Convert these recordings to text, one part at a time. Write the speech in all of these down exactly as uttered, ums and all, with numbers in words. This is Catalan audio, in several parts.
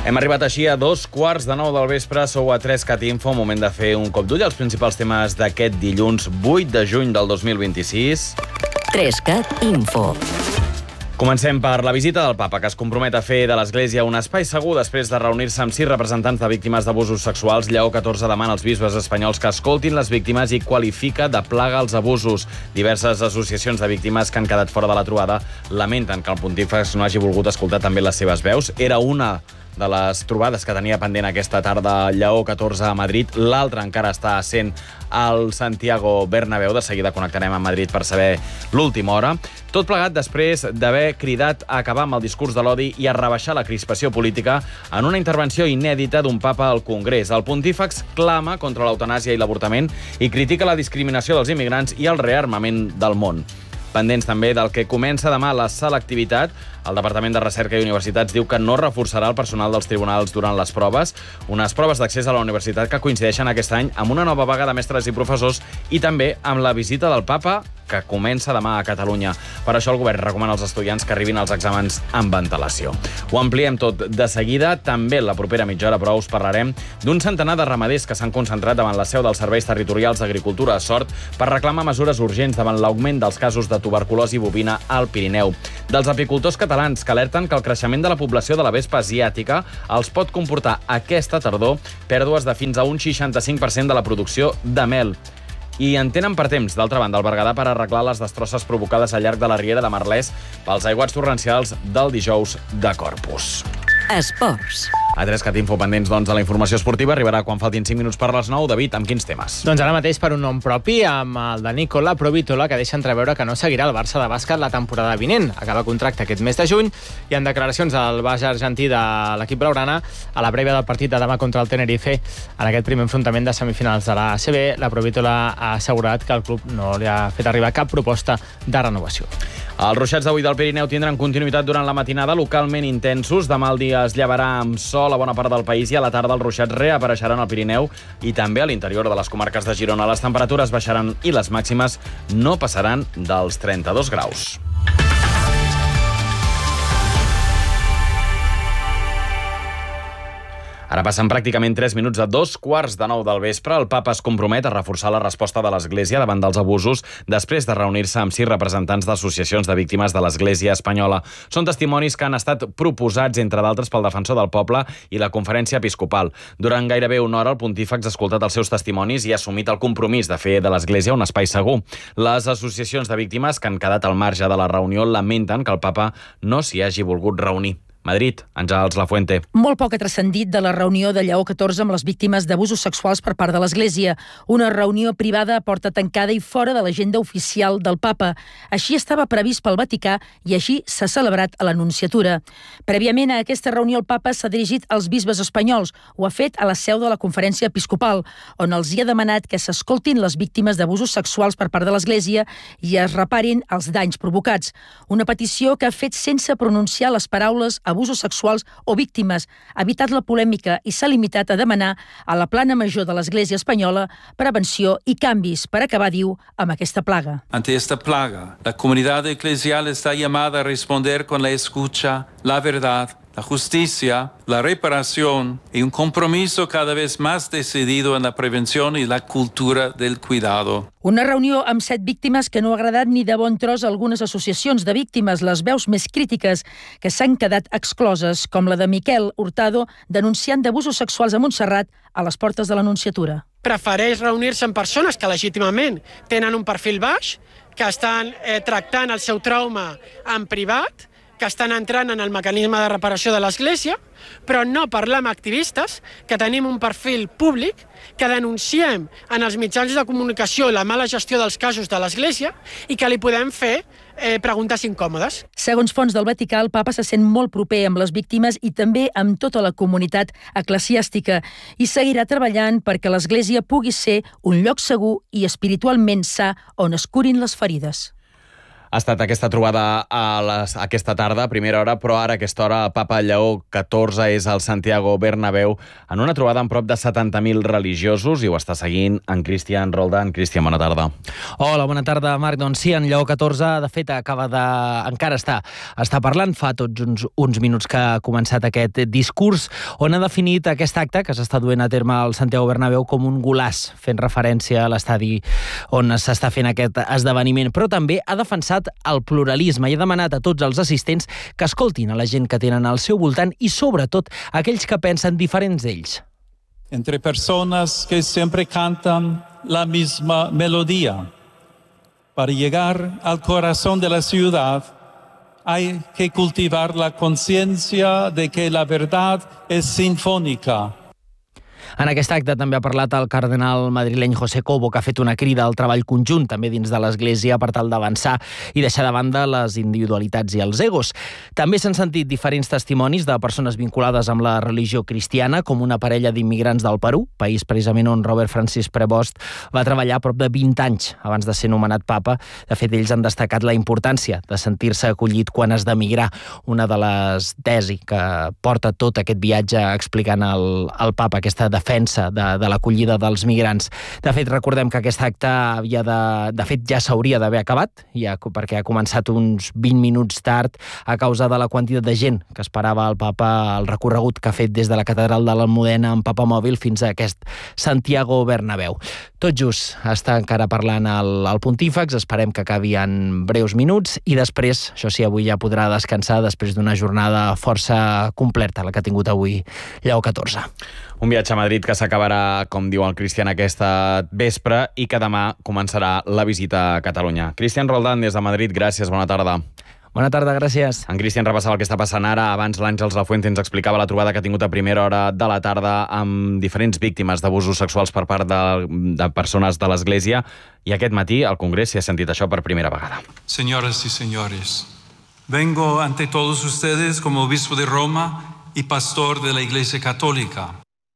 Hem arribat així a dos quarts de nou del vespre, sou a tres cat info, moment de fer un cop d'ull als principals temes d'aquest dilluns vuit de juny del dos mil vint-i-sis. tres cat info. Comencem per la visita del papa, que es compromet a fer de l'Església un espai segur després de reunir-se amb sis representants de víctimes d'abusos sexuals. Lleó catorze demana als bisbes espanyols que escoltin les víctimes i qualifica de plaga els abusos. Diverses associacions de víctimes que han quedat fora de la trobada lamenten que el pontífex no hagi volgut escoltar també les seves veus. Era una de les trobades que tenia pendent aquesta tarda Lleó catorze a Madrid. L'altra encara està sent al Santiago Bernabéu. De seguida connectarem a Madrid per saber l'última hora. Tot plegat després d'haver cridat a acabar amb el discurs de l'odi i a rebaixar la crispació política en una intervenció inèdita d'un papa al Congrés. El pontífex clama contra l'eutanàsia i l'avortament i critica la discriminació dels immigrants i el rearmament del món. Pendents també del que comença demà la selectivitat. El Departament de Recerca i Universitats diu que no reforçarà el personal dels tribunals durant les proves, unes proves d'accés a la universitat que coincideixen aquest any amb una nova vaga de mestres i professors i també amb la visita del papa, que comença demà a Catalunya. Per això el govern recomana als estudiants que arribin als exàmens amb ventilació. Ho ampliem tot de seguida. També la propera mitja hora, però us parlarem d'un centenar de ramaders que s'han concentrat davant la seu dels serveis territorials d'agricultura a Sort per reclamar mesures urgents davant l'augment dels casos de tuberculosi bovina al Pirineu. Dels apicultors catalans que alerten que el creixement de la població de la vespa asiàtica els pot comportar aquesta tardor pèrdues de fins a un seixanta-cinc per cent de la producció de mel. I en tenen per temps, d'altra banda, el Berguedà per arreglar les destrosses provocades al llarg de la riera de Merlès pels aiguats torrencials del dijous de Corpus. Esports. A tres cat info pendents, doncs, de la informació esportiva. Arribarà quan faltin cinc minuts per les nou. David, amb quins temes? Doncs ara mateix per un nom propi, amb el de Nicola Provítola, que deixa entreveure que no seguirà el Barça de bàsquet la temporada vinent. Acaba contracte aquest mes de juny i en declaracions al baix argentí de l'equip blaugrana a la prèvia del partit de demà contra el Tenerife, en aquest primer enfrontament de semifinals de la A C B, la Provítola ha assegurat que el club no li ha fet arribar cap proposta de renovació. Els ruixats d'avui del Pirineu tindran continuïtat durant la matinada, localment intensos. Demà el dia es llevarà amb sol a bona part del país i a la tarda els ruixats reapareixeran al Pirineu i també a l'interior de les comarques de Girona. Les temperatures baixaran i les màximes no passaran dels trenta-dos graus. Ara passen pràcticament tres minuts a dos quarts de nou del vespre. El papa es compromet a reforçar la resposta de l'Església davant dels abusos després de reunir-se amb sis representants d'associacions de víctimes de l'Església espanyola. Són testimonis que han estat proposats, entre d'altres, pel Defensor del Poble i la Conferència Episcopal. Durant gairebé una hora, el pontífex ha escoltat els seus testimonis i ha assumit el compromís de fer de l'Església un espai segur. Les associacions de víctimes que han quedat al marge de la reunió lamenten que el papa no s'hi hagi volgut reunir. Madrid, Àngels Lafuente. Molt poc ha transcendit de la reunió de Lleó catorze amb les víctimes d'abusos sexuals per part de l'Església. Una reunió privada a porta tancada i fora de l'agenda oficial del papa. Així estava previst pel Vaticà i així s'ha celebrat a l'Anunciatura. Prèviament a aquesta reunió el papa s'ha dirigit als bisbes espanyols. Ho ha fet a la seu de la Conferència Episcopal, on els hi ha demanat que s'escoltin les víctimes d'abusos sexuals per part de l'Església i es reparin els danys provocats. Una petició que ha fet sense pronunciar les paraules abusos sexuals o víctimes, ha evitat la polèmica i s'ha limitat a demanar a la plana major de l'Església espanyola prevenció i canvis per acabar, diu, amb aquesta plaga. Ante esta plaga, la comunidad eclesial está llamada a responder con la escucha, la verdad, la justicia, la reparación y un compromiso cada vez más decidido en la prevención y la cultura del cuidado. Una reunió amb set víctimes que no ha agradat ni de bon tros a algunes associacions de víctimes, les veus més crítiques que s'han quedat excloses, com la de Miquel Hurtado, denunciant d'abusos sexuals a Montserrat a les portes de l'Anunciatura. Prefereix reunir-se amb persones que legítimament tenen un perfil baix, que estan eh, tractant el seu trauma en privat, que estan entrant en el mecanisme de reparació de l'Església, però no parlar amb activistes, que tenim un perfil públic, que denunciem en els mitjans de comunicació la mala gestió dels casos de l'Església i que li podem fer eh, preguntes incòmodes. Segons fonts del Vaticà, el papa se sent molt proper amb les víctimes i també amb tota la comunitat eclesiàstica i seguirà treballant perquè l'Església pugui ser un lloc segur i espiritualment sa on es curin les ferides. Ha estat aquesta trobada a les, aquesta tarda, a primera hora, però ara a aquesta hora el papa Lleó catorze és al Santiago Bernabéu en una trobada amb prop de setanta mil religiosos i ho està seguint en Cristian Roldán. Cristian, bona tarda. Hola, bona tarda, Marc. Doncs sí, en Lleó catorze, de fet, acaba de... encara està, està parlant fa tots uns, uns minuts que ha començat aquest discurs on ha definit aquest acte que s'està duent a terme al Santiago Bernabéu com un golaç, fent referència a l'estadi on s'està fent aquest esdeveniment, però també ha defensat el pluralisme i ha demanat a tots els assistents que escoltin a la gent que tenen al seu voltant i, sobretot, a aquells que pensen diferents d'ells. Entre personas que siempre cantan la misma melodía. Para llegar al corazón de la ciudad hay que cultivar la conciencia de que la verdad es sinfónica. En aquest acte també ha parlat el cardenal madrileny José Cobo, que ha fet una crida al treball conjunt també dins de l'Església per tal d'avançar i deixar de banda les individualitats i els egos. També s'han sentit diferents testimonis de persones vinculades amb la religió cristiana, com una parella d'immigrants del Perú, país precisament on Robert Francis Prevost va treballar a prop de vint anys abans de ser nomenat papa. De fet, ells han destacat la importància de sentir-se acollit quan has d'emigrar, una de les tesis que porta tot aquest viatge explicant el, el papa, aquesta defensa de, de l'acollida dels migrants. De fet, recordem que aquest acte havia de... De fet, ja s'hauria d'haver acabat, ja, perquè ha començat uns vint minuts tard a causa de la quantitat de gent que esperava el papa, el recorregut que ha fet des de la catedral de l'Almudena amb papamòbil fins a aquest Santiago Bernabéu. Tot just està encara parlant el, el pontífex, esperem que acabi en breus minuts i després, això sí, avui ja podrà descansar després d'una jornada força completa, la que ha tingut avui Lleó catorze. Un viatge a Madrid que s'acabarà, com diu el Cristian, aquesta vespre i que demà començarà la visita a Catalunya. Cristian Roldán, des de Madrid, gràcies, bona tarda. Bona tarda, gràcies. En Cristian repassava el que està passant ara. Abans l'Àngels Lafuente ens explicava la trobada que ha tingut a primera hora de la tarda amb diferents víctimes d'abusos sexuals per part de, de persones de l'Església. I aquest matí al Congrés s'hi ha sentit això per primera vegada. Señoras y señores, vengo ante todos ustedes como obispo de Roma y pastor de la Iglesia Católica.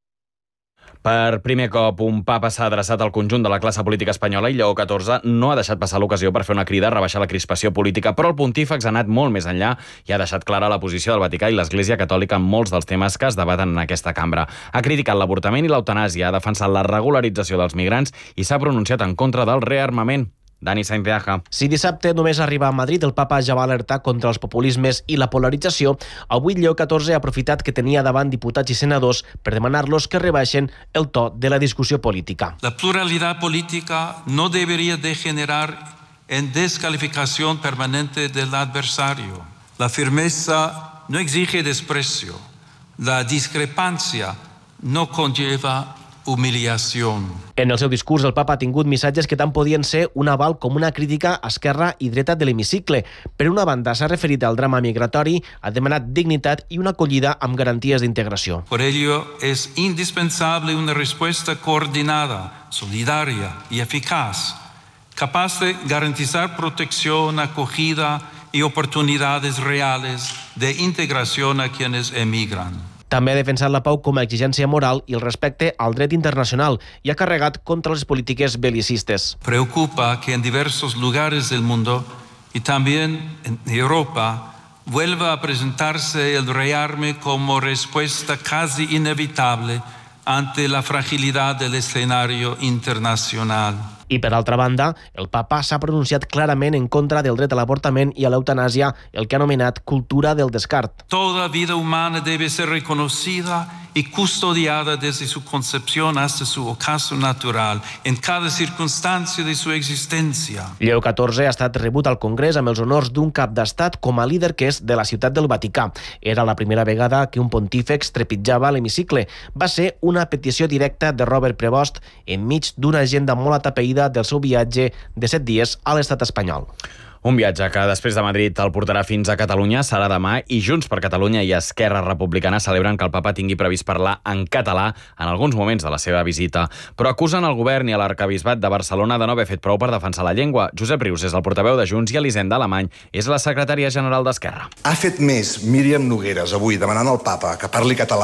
Per primer cop, un papa s'ha adreçat al conjunt de la classe política espanyola i Lleó catorze no ha deixat passar l'ocasió per fer una crida a rebaixar la crispació política, però el pontífex ha anat molt més enllà i ha deixat clara la posició del Vaticà i l'Església Catòlica en molts dels temes que es debaten en aquesta cambra. Ha criticat l'avortament i l'eutanàsia, ha defensat la regularització dels migrants i s'ha pronunciat en contra del rearmament. Dani Sainz de Aja. Si dissabte només arriba a Madrid, el papa ja va alertar contra els populismes i la polarització. Avui Lleó catorze ha aprofitat que tenia davant diputats i senadors per demanar-los que rebaixen el to de la discussió política. La pluralidad política no debería degenerar en descalificación permanente del adversario. La firmeza no exige desprecio. La discrepancia no conlleva humiliación. En el seu discurs, el papa ha tingut missatges que tant podien ser un aval com una crítica a esquerra i dreta de l'hemicicle. Per una banda, s'ha referit al drama migratori, ha demanat dignitat i una acollida amb garanties d'integració. Por ello, es indispensable una respuesta coordinada, solidaria y eficaz, capaz de garantizar protección, acogida y oportunidades reales de integración a quienes emigran. També ha defensat la pau com a exigència moral i el respecte al dret internacional i ha carregat contra les polítiques belicistes. Preocupa que en diversos lugares del mundo y también en Europa vuelva a presentarse el rearme como respuesta casi inevitable ante la fragilidad del escenario internacional. I, per altra banda, el papa s'ha pronunciat clarament en contra del dret a l'avortament i a l'eutanàsia, el que ha anomenat cultura del descart. Toda vida humana debe ser reconocida y custodiada desde su concepción hasta su ocaso natural, en cada circunstancia de su existencia. Lleó catorze ha estat rebut al Congrés amb els honors d'un cap d'estat com a líder que és de la ciutat del Vaticà. Era la primera vegada que un pontífex trepitjava l'hemicicle. Va ser una petició directa de Robert Prevost enmig d'una agenda molt atapeïda del seu viatge de set dies a l'estat espanyol. Un viatge que després de Madrid el portarà fins a Catalunya, serà demà, i Junts per Catalunya i Esquerra Republicana celebren que el papa tingui previst parlar en català en alguns moments de la seva visita. Però acusen el govern i l'arquebisbat de Barcelona de no haver fet prou per defensar la llengua. Josep Rius és el portaveu de Junts i Elisenda Alemany és la secretària general d'Esquerra. Ha fet més Míriam Nogueras avui demanant al papa que parli català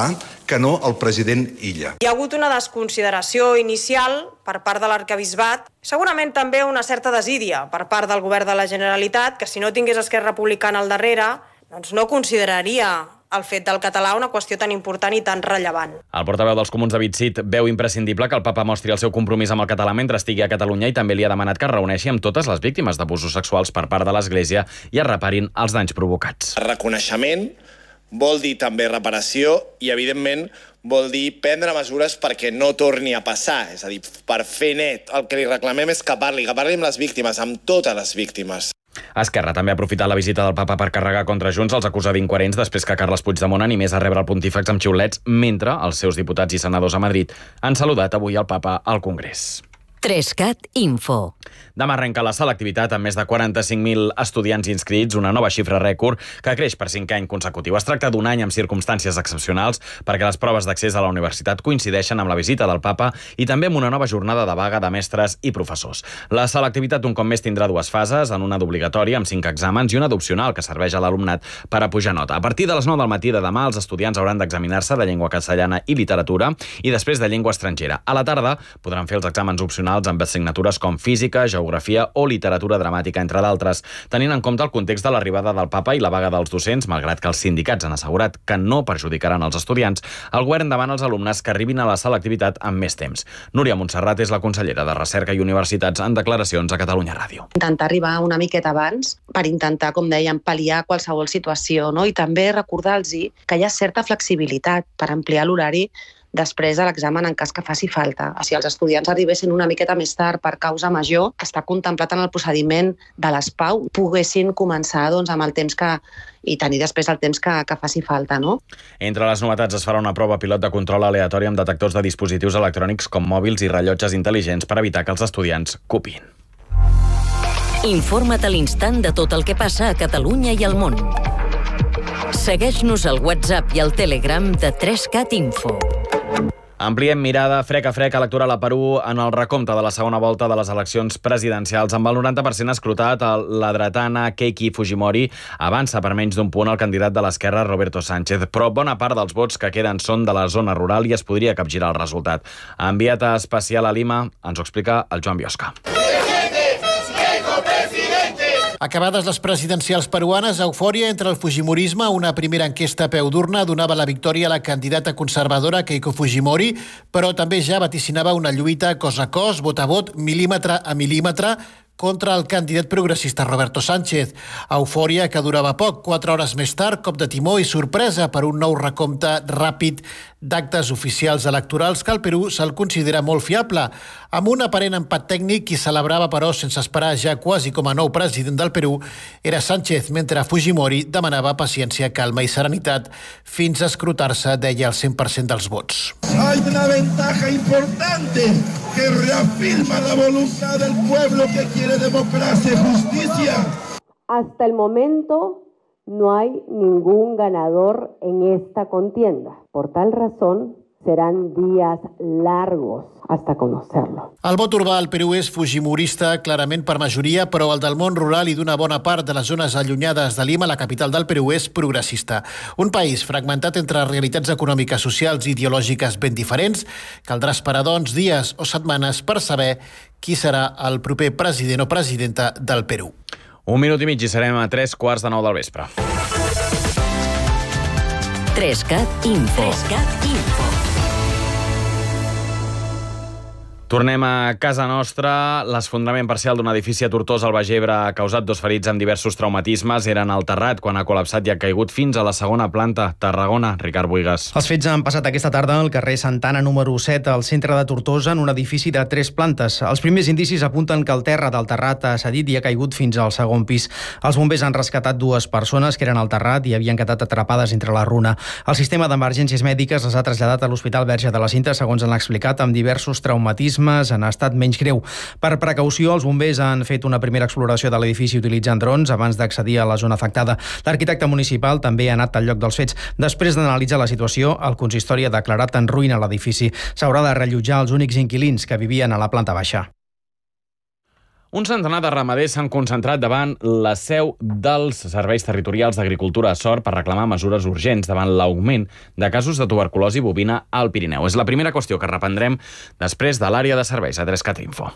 que no el president Illa. Hi ha hagut una desconsideració inicial per part de l'arquebisbat, segurament també una certa desídia per part del govern de la Generalitat, que si no tingués Esquerra Republicana al darrere, doncs no consideraria el fet del català una qüestió tan important i tan rellevant. El portaveu dels Comuns, David Cid, veu imprescindible que el papa mostri el seu compromís amb el català mentre estigui a Catalunya i també li ha demanat que es reuneixi amb totes les víctimes d'abusos sexuals per part de l'Església i es reparin els danys provocats. Reconeixement vol dir també reparació i, evidentment, vol dir prendre mesures perquè no torni a passar. És a dir, per fer net, el que li reclamem és que parli, que parli amb les víctimes, amb totes les víctimes. Esquerra també ha aprofitat la visita del papa per carregar contra Junts, els acusa d'incoherents després que Carles Puigdemont animés a rebre el pontífex amb xiulets mentre els seus diputats i senadors a Madrid han saludat avui el papa al Congrés. Trescat Info. Demà arrenca la selectivitat amb més de quaranta-cinc mil estudiants inscrits, una nova xifra rècord que creix per cinquè any consecutiu. Es tracta d'un any amb circumstàncies excepcionals perquè les proves d'accés a la universitat coincideixen amb la visita del papa i també amb una nova jornada de vaga de mestres i professors. La selectivitat un cop més tindrà dues fases, en una d'obligatòria amb cinc exàmens i una d'opcional que serveix a l'alumnat per a pujar nota. A partir de les nou del matí de demà els estudiants hauran d'examinar-se de llengua castellana i literatura i després de llengua estrangera. A la tarda podran fer els exàmens opcionals amb assignatures com física, geografia o literatura dramàtica, entre d'altres, tenint en compte el context de l'arribada del papa i la vaga dels docents, malgrat que els sindicats han assegurat que no perjudicaran els estudiants. El govern demana als alumnes que arribin a la selectivitat amb més temps. Núria Montserrat és la consellera de Recerca i Universitats en declaracions a Catalunya Ràdio. Intentar arribar una miqueta abans per intentar, com dèiem, pal·liar qualsevol situació, no? I també recordar-los que hi ha certa flexibilitat per ampliar l'horari després de l'examen en cas que faci falta. Si els estudiants arribessin una miqueta més tard per causa major, que està contemplat en el procediment de l'S P A U, poguessin començar doncs, amb el temps que i tenir després el temps que, que faci falta, no? Entre les novetats es farà una prova pilot de control aleatori amb detectors de dispositius electrònics com mòbils i rellotges intel·ligents per evitar que els estudiants copiïn. Informa't a l'instant de tot el que passa a Catalunya i al món. Segueix-nos al WhatsApp i al Telegram de trescat Info. Ampliem mirada frec a frec electoral a Perú en el recompte de la segona volta de les eleccions presidencials. Amb el noranta per cent escrutat, la dretana Keiki Fujimori avança per menys d'un punt al candidat de l'esquerra Roberto Sánchez, però bona part dels vots que queden són de la zona rural i es podria capgirar el resultat. Enviat especial a Lima, ens ho explica el Joan Biosca. Acabades les presidencials peruanes, eufòria entre el fujimorisme. Una primera enquesta a peu d'urna donava la victòria a la candidata conservadora Keiko Fujimori, però també ja vaticinava una lluita cos a cos, vot a vot, mil·límetre a mil·límetre, contra el candidat progressista Roberto Sánchez. Eufòria que durava poc. Quatre hores més tard, cop de timó i sorpresa per un nou recompte ràpid d'actes oficials electorals que al Perú se'l considera molt fiable. Amb un aparent empat tècnic, qui celebrava però sense esperar ja quasi com a nou president del Perú era Sánchez, mentre Fujimori demanava paciència, calma i serenitat fins a escrutar-se, deia, el cent per cent dels vots. Hay una ventaja importante que reafirma la voluntad del pueblo que quiere democracia y justicia. Hasta el momento no hay ningún ganador en esta contienda. Por tal razón, serán días largos hasta conocerlo. El vot urbà al Perú és fujimorista clarament per majoria, però el del món rural i d'una bona part de les zones allunyades de Lima, la capital del Perú, és progressista. Un país fragmentat entre realitats econòmiques, socials i ideològiques ben diferents. Caldrà esperar, doncs, dies o setmanes per saber qui serà el proper president o presidenta del Perú. Un minut i mig i serem a tres quarts de nou del vespre. Trescat Info. Trescat Info. Tornem a casa nostra. L'esfondrament parcial d'un edifici a Tortosa, al Baix Ebre, ha causat dos ferits amb diversos traumatismes. Eren al terrat quan ha col·lapsat i ha caigut fins a la segona planta. Tarragona, Ricard Buigas. Els fets han passat aquesta tarda al carrer Santana número set, al centre de Tortosa, en un edifici de tres plantes. Els primers indicis apunten que el terra del terrat ha cedit i ha caigut fins al segon pis. Els bombers han rescatat dues persones que eren al terrat i havien quedat atrapades entre la runa. El sistema d'emergències mèdiques les ha traslladat a l'Hospital Verge de la Cinta, segons han explicat, amb diversos traumatismes en estat menys greu. Per precaució, els bombers han fet una primera exploració de l'edifici utilitzant drons abans d'accedir a la zona afectada. L'arquitecte municipal també ha anat al lloc dels fets. Després d'analitzar la situació, el consistori ha declarat en ruïna l'edifici. S'haurà de rellotjar els únics inquilins que vivien a la planta baixa. Un centenar de ramaders s'han concentrat davant la seu dels Serveis Territorials d'Agricultura a Sort per reclamar mesures urgents davant l'augment de casos de tuberculosi bovina al Pirineu. És la primera qüestió que reprendrem després de l'àrea de serveis a tres cat info.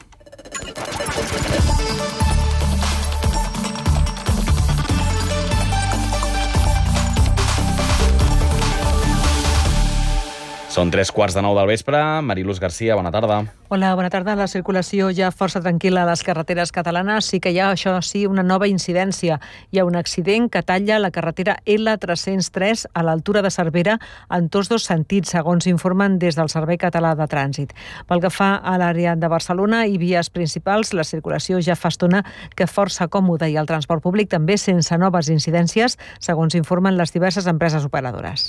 Són tres quarts de nou del vespre. Mariluz Garcia, bona tarda. Hola, bona tarda. La circulació ja força tranquil·la a les carreteres catalanes. Sí que hi ha, això sí, una nova incidència. Hi ha un accident que talla la carretera L tres cents tres a l'altura de Cervera en tots dos sentits, segons informen des del Servei Català de Trànsit. Pel que fa a l'àrea de Barcelona i vies principals, la circulació ja fa estona que força còmoda i el transport públic també sense noves incidències, segons informen les diverses empreses operadores.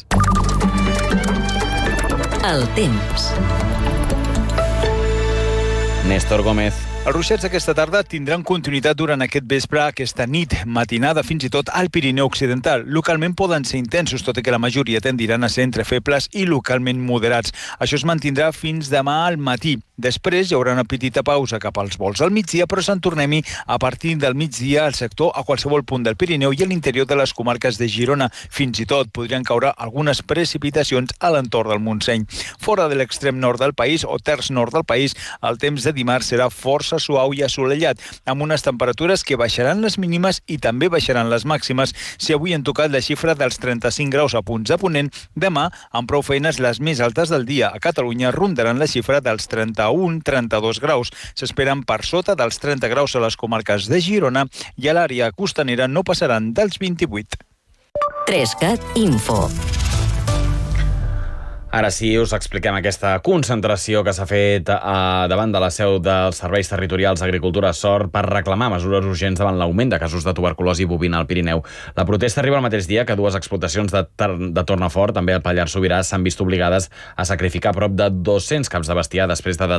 El temps. Néstor Gómez. Els ruixats d'aquesta tarda tindran continuïtat durant aquest vespre, aquesta nit, matinada, fins i tot al Pirineu Occidental. Localment poden ser intensos, tot i que la majoria tendiran a ser entre febles i localment moderats. Això es mantindrà fins demà al matí. Després hi haurà una petita pausa cap als vols al migdia, però se'n tornem-hi a partir del migdia al sector a qualsevol punt del Pirineu i a l'interior de les comarques de Girona. Fins i tot podrien caure algunes precipitacions a l'entorn del Montseny. Fora de l'extrem nord del país o terç nord del país, el temps de dimarts serà força suau i assolellat, amb unes temperatures que baixaran les mínimes i també baixaran les màximes. Si avui han tocat la xifra dels trenta-cinc graus a punts de Ponent, demà, amb prou feines, les més altes del dia a Catalunya rondaran la xifra dels trenta-un a trenta-dos graus. S'esperen per sota dels trenta graus a les comarques de Girona i a l'àrea costanera no passaran dels vint-i-vuit. tres cat info. Ara sí, us expliquem aquesta concentració que s'ha fet a, davant de la seu dels Serveis Territorials d'Agricultura a Sort per reclamar mesures urgents davant l'augment de casos de tuberculosi bovina al Pirineu. La protesta arriba el mateix dia que dues explotacions de, de Tornafort, també al Pallars Sobirà, s'han vist obligades a sacrificar prop de dos-cents caps de bestiar després de